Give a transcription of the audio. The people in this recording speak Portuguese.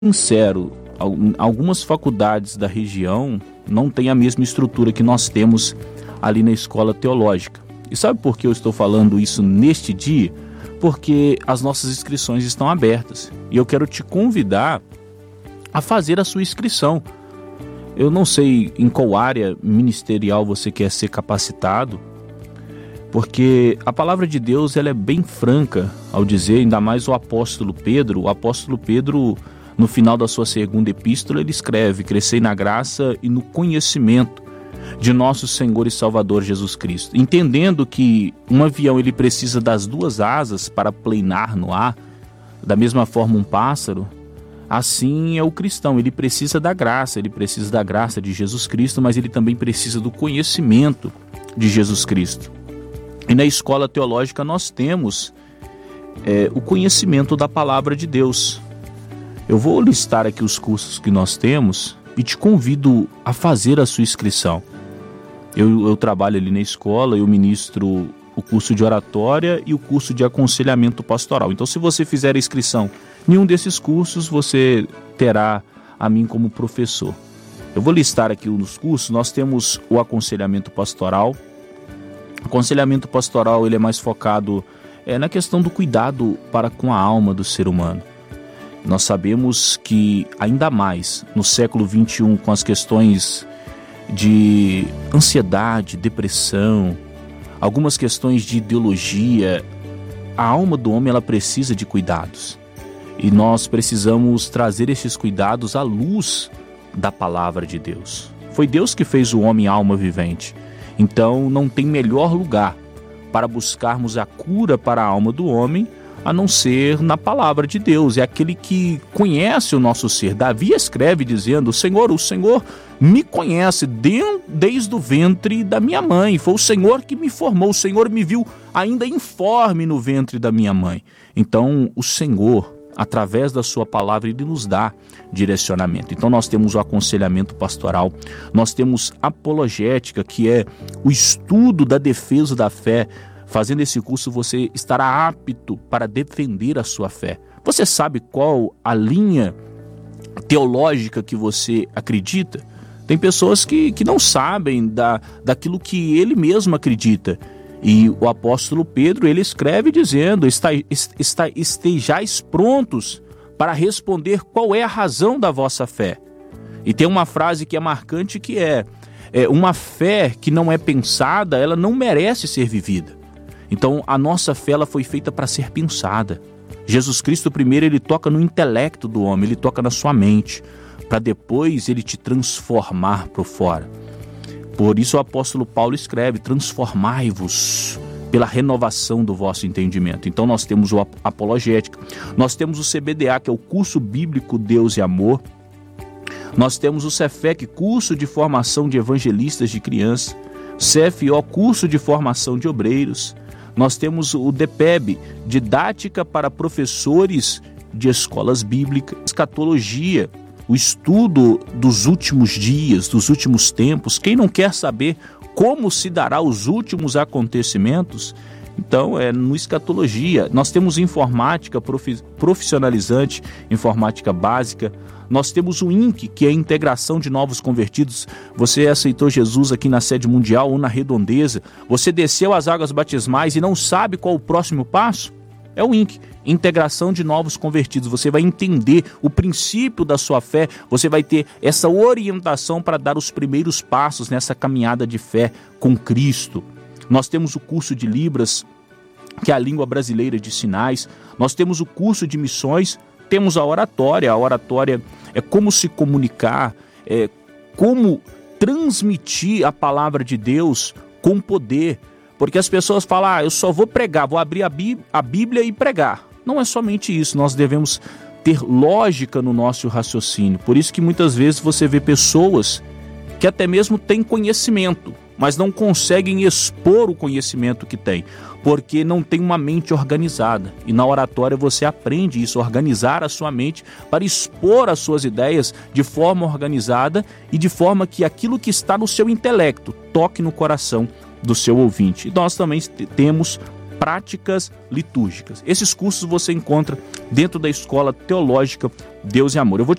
Sincero, algumas faculdades da região não têm a mesma estrutura que nós temos ali na escola teológica. E sabe por que eu estou falando isso neste dia? Porque as nossas inscrições estão abertas e eu quero te convidar a fazer a sua inscrição. Eu não sei em qual área ministerial você quer ser capacitado, porque a palavra de Deus ela é bem franca ao dizer, ainda mais o apóstolo Pedro, no final da sua segunda epístola, ele escreve: crescei na graça e no conhecimento de nosso Senhor e Salvador Jesus Cristo. Entendendo que um avião ele precisa das duas asas para planar no ar, da mesma forma um pássaro, assim é o cristão, ele precisa da graça de Jesus Cristo, mas ele também precisa do conhecimento de Jesus Cristo. E na escola teológica nós temos o conhecimento da palavra de Deus. Eu vou listar aqui os cursos que nós temos e te convido a fazer a sua inscrição. Eu trabalho ali na escola, eu ministro o curso de oratória e o curso de aconselhamento pastoral. Então, se você fizer a inscrição em um desses cursos, você terá a mim como professor. Eu vou listar aqui os cursos. Nós temos o aconselhamento pastoral. O aconselhamento pastoral ele é mais focado na questão do cuidado para com a alma do ser humano. Nós sabemos que ainda mais no século XXI, com as questões de ansiedade, depressão, algumas questões de ideologia, a alma do homem ela precisa de cuidados. E nós precisamos trazer esses cuidados à luz da palavra de Deus. Foi Deus que fez o homem alma vivente. Então não tem melhor lugar para buscarmos a cura para a alma do homem a não ser na palavra de Deus. É aquele que conhece o nosso ser. Davi escreve dizendo: o Senhor me conhece desde o ventre da minha mãe. Foi o Senhor que me formou. O Senhor me viu ainda informe no ventre da minha mãe. Então o Senhor, através da sua palavra, ele nos dá direcionamento. Então nós temos o aconselhamento pastoral, nós temos apologética, que é o estudo da defesa da fé. Fazendo esse curso você estará apto para defender a sua fé. Você sabe qual a linha teológica que você acredita? Tem pessoas que não sabem daquilo que ele mesmo acredita. E o apóstolo Pedro, ele escreve dizendo: estejais prontos para responder qual é a razão da vossa fé. E tem uma frase que é marcante, que é uma fé que não é pensada, ela não merece ser vivida. Então a nossa fé ela foi feita para ser pensada. Jesus Cristo primeiro ele toca no intelecto do homem, ele toca na sua mente, para depois ele te transformar por fora. Por isso o apóstolo Paulo escreve: transformai-vos pela renovação do vosso entendimento. Então nós temos o apologética, nós temos o CBDA, que é o curso bíblico Deus e Amor, nós temos o Cefec, curso de formação de evangelistas de crianças, CFO, curso de formação de obreiros, nós temos o DPEB, didática para professores de escolas bíblicas, escatologia, o estudo dos últimos dias, dos últimos tempos. Quem não quer saber como se dará os últimos acontecimentos? Então, no escatologia. Nós temos informática profissionalizante, informática básica. Nós temos o INC, que é a integração de novos convertidos. Você aceitou Jesus aqui na sede mundial ou na redondeza. Você desceu as águas batismais e não sabe qual o próximo passo? É o INC, integração de novos convertidos. Você vai entender o princípio da sua fé, você vai ter essa orientação para dar os primeiros passos nessa caminhada de fé com Cristo. Nós temos o curso de Libras, que é a língua brasileira de sinais. Nós temos o curso de missões, temos a oratória é como se comunicar, como transmitir a palavra de Deus com poder. Porque as pessoas falam: eu só vou pregar, vou abrir a Bíblia e pregar. Não é somente isso, nós devemos ter lógica no nosso raciocínio. Por isso que muitas vezes você vê pessoas que até mesmo têm conhecimento, mas não conseguem expor o conhecimento que têm, porque não tem uma mente organizada. E na oratória você aprende isso, organizar a sua mente para expor as suas ideias de forma organizada e de forma que aquilo que está no seu intelecto toque no coração do seu ouvinte. E nós também temos práticas litúrgicas. Esses cursos você encontra dentro da Escola Teológica Deus e Amor. Eu vou